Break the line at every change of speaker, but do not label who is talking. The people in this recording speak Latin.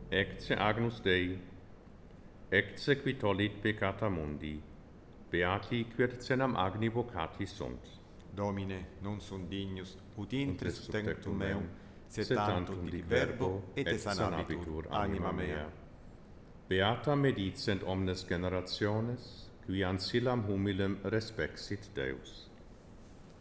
Ecce Agnus Dei, ecce qui tollit peccata mundi, beati quercenam agni vocati sunt.
Domine, non sunt dignus, ut intres
Intres
tectum meum, sed tantum dic verbo, et sanabitur anima mea.
Beata medicent omnes generationes, qui ancillam humilem respexit Deus.